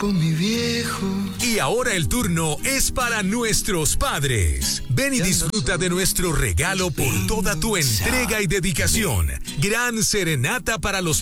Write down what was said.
con mi viejo. Y ahora el turno es para nuestros padres. Ven y disfruta de nuestro regalo por toda tu entrega y dedicación. Gran serenata para los